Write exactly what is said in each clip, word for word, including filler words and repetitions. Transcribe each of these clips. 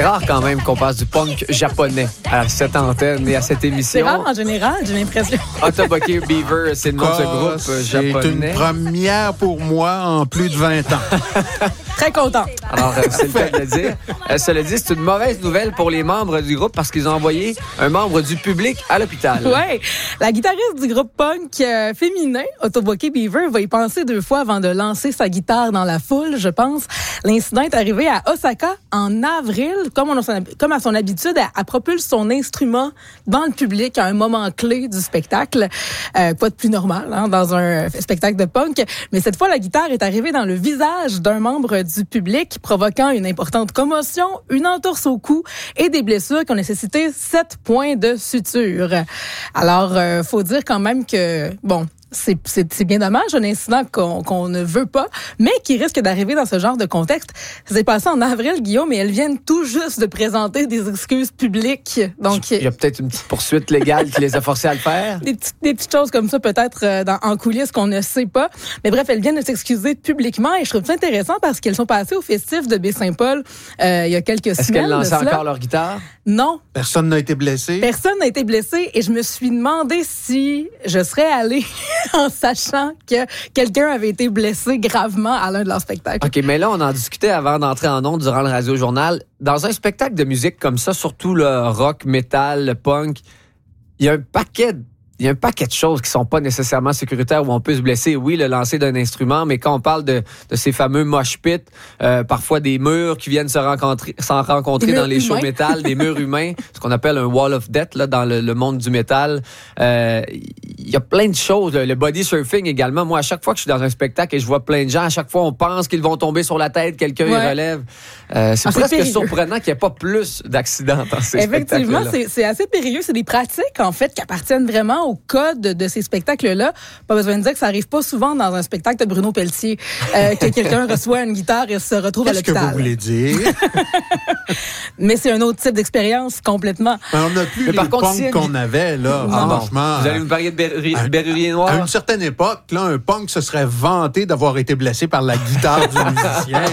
C'est rare quand même qu'on passe du punk japonais à cette antenne et à cette émission. C'est rare en général, j'ai l'impression. Otoboke Beaver, c'est le nom de ce groupe c'est japonais. C'est une première pour moi en plus de vingt ans. Très content. Alors, euh, c'est le cas de le dire. Euh, cela dit, c'est une mauvaise nouvelle pour les membres du groupe parce qu'ils ont envoyé un membre du public à l'hôpital. Oui. La guitariste du groupe punk euh, féminin, Otoboke Beaver, va y penser deux fois avant de lancer sa guitare dans la foule, je pense. L'incident est arrivé à Osaka en avril. Comme, on a son, comme à son habitude, elle, elle propulse son instrument dans le public à un moment clé du spectacle. Euh, quoi de plus normal hein, dans un spectacle de punk. Mais cette fois, la guitare est arrivée dans le visage d'un membre du public, provoquant une importante commotion, une entorse au cou et des blessures qui ont nécessité sept points de suture. Alors, euh, faut dire quand même que, bon, C'est, c'est, c'est bien dommage, un incident qu'on, qu'on ne veut pas, mais qui risque d'arriver dans ce genre de contexte. Ça s'est passé en avril, Guillaume, et elles viennent tout juste de présenter des excuses publiques. Donc, il y a peut-être une petite poursuite légale qui les a forcés à le faire. Des petites, des petites choses comme ça, peut-être euh, dans, en coulisses qu'on ne sait pas. Mais bref, elles viennent de s'excuser publiquement, et je trouve ça intéressant parce qu'elles sont passées au festif de Baie-Saint-Paul euh, il y a quelques Est-ce semaines. Est-ce qu'elles lançaient encore leur guitare? Non. Personne n'a été blessé? Personne n'a été blessé, et je me suis demandé si je serais allée en sachant que quelqu'un avait été blessé gravement à l'un de leurs spectacles. OK, mais là, on en discutait avant d'entrer en ondes durant le Radio-Journal. Dans un spectacle de musique comme ça, surtout le rock, metal, le punk, il y a un paquet de Il y a un paquet de choses qui sont pas nécessairement sécuritaires où on peut se blesser. Oui, le lancer d'un instrument, mais quand on parle de, de ces fameux mosh pits, euh, parfois des murs qui viennent se rencontrer, s'en rencontrer dans les shows métal, des murs humains, ce qu'on appelle un wall of death là, dans le, le monde du métal. Euh, il y a plein de choses. Le body surfing également. Moi, à chaque fois que je suis dans un spectacle et je vois plein de gens, à chaque fois, on pense qu'ils vont tomber sur la tête, quelqu'un ouais. les relève. Euh, c'est ah, presque c'est surprenant qu'il n'y ait pas plus d'accidents dans ces Effectivement, spectacles-là. c'est, c'est assez périlleux. C'est des pratiques, en fait, qui appartiennent vraiment au code de, de ces spectacles-là. Pas besoin de dire que ça arrive pas souvent dans un spectacle de Bruno Pelletier, euh, que quelqu'un reçoit une guitare et se retrouve Qu'est-ce à l'hôpital. Qu'est-ce que vous voulez dire? Mais c'est un autre type d'expérience, complètement. Mais on n'a plus Mais les par contre, punks si qu'on avait, là, ah, franchement. Vous allez me parler de berrurier, berrurier noir? À une certaine époque, là, un punk se serait vanté d'avoir été blessé par la guitare du musicien.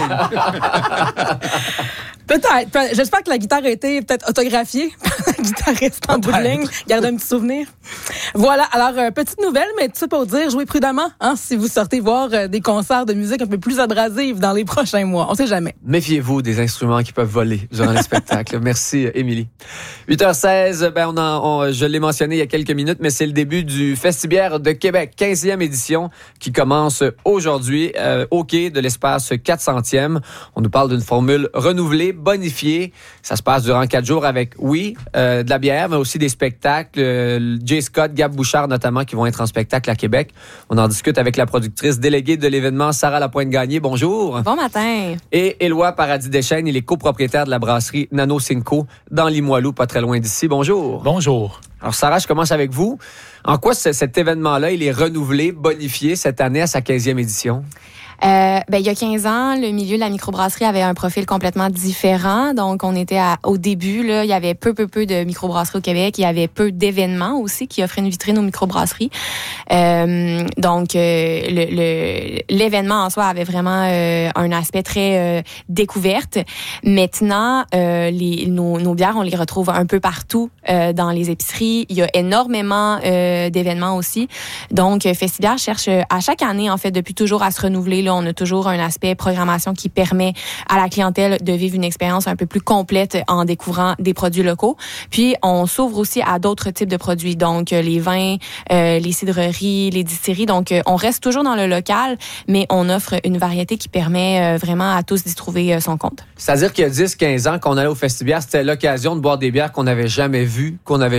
Peut-être. J'espère que la guitare a été peut-être autographiée par la guitariste en bout de ligne. Garde un petit souvenir. Voilà. Alors, euh, petite nouvelle, mais tout ça pour dire, jouez prudemment, hein, si vous sortez voir euh, des concerts de musique un peu plus abrasives dans les prochains mois. On sait jamais. Méfiez-vous des instruments qui peuvent voler durant les spectacles. Merci, Émilie. huit heures seize, ben, on en, on, je l'ai mentionné il y a quelques minutes, mais c'est le début du Festibiaire de Québec, quinzième édition, qui commence aujourd'hui euh, au quai de l'espace quatre centième. On nous parle d'une formule renouvelée, bonifié. Ça se passe durant quatre jours avec, oui, euh, de la bière, mais aussi des spectacles. Euh, Jay Scott, Gab Bouchard notamment, qui vont être en spectacle à Québec. On en discute avec la productrice déléguée de l'événement, Sarah Lapointe-Gagné. Bonjour. Bon matin. Et Éloi Paradis-Deschênes, il est copropriétaire de la brasserie Nano Cinco dans Limoilou, pas très loin d'ici. Bonjour. Bonjour. Alors Sarah, je commence avec vous. En quoi c- cet événement-là, il est renouvelé, bonifié cette année à sa quinzième édition? Euh, ben, il y a quinze ans, le milieu de la microbrasserie avait un profil complètement différent. Donc, on était à, au début, là, il y avait peu, peu, peu de microbrasseries au Québec. Il y avait peu d'événements aussi qui offraient une vitrine aux microbrasseries. Euh, donc, euh, le, le, l'événement en soi avait vraiment euh, un aspect très euh, découverte. Maintenant, euh, les, nos, nos bières, on les retrouve un peu partout euh, dans les épiceries. Il y a énormément euh, d'événements aussi. Donc, Festibiaire cherche à chaque année, en fait, depuis toujours à se renouveler. Là, on a toujours un aspect programmation qui permet à la clientèle de vivre une expérience un peu plus complète en découvrant des produits locaux. Puis, on s'ouvre aussi à d'autres types de produits, donc les vins, euh, les cidreries, les distilleries. Donc, on reste toujours dans le local, mais on offre une variété qui permet vraiment à tous d'y trouver son compte. C'est-à-dire qu'il y a dix quinze ans qu'on allait au Festibiaire, c'était l'occasion de boire des bières qu'on n'avait jamais vues, qu'on avait